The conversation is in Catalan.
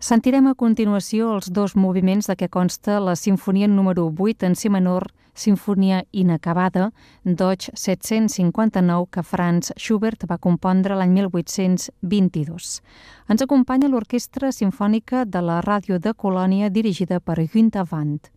Sentirem a continuació els dos moviments de què consta la Simfonia número 8 en si menor, Sinfonia inacabada, d'Och 759, que Franz Schubert va compondre l'any 1822. Ens acompanya l'Orquestra Simfònica de la Ràdio de Colònia, dirigida per Günther Wandt.